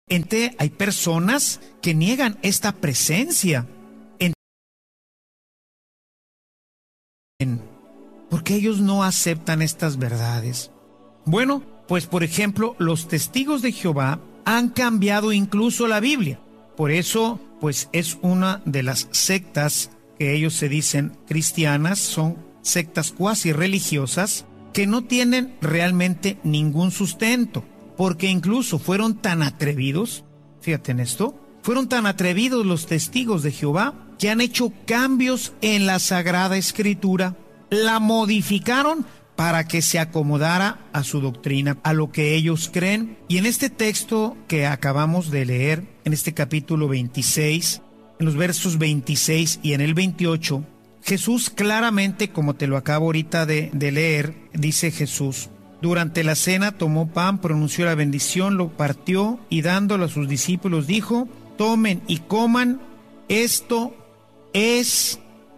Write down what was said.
Hay personas que niegan esta presencia porque ellos no aceptan estas verdades. Bueno, pues por ejemplo, los testigos de Jehová han cambiado incluso la Biblia. Por eso, pues es una de las sectas que ellos se dicen cristianas, son sectas cuasi religiosas que no tienen realmente ningún sustento, porque incluso fueron tan atrevidos, fíjate en esto, fueron tan atrevidos los testigos de Jehová que han hecho cambios en la Sagrada Escritura, la modificaron para que se acomodara a su doctrina, a lo que ellos creen. Y en este texto que acabamos de leer, en este capítulo 26, en los versos 26 y en el 28, Jesús claramente, como te lo acabo ahorita de leer, dice Jesús: durante la cena tomó pan, pronunció la bendición, lo partió y dándolo a sus discípulos dijo: tomen y coman, esto es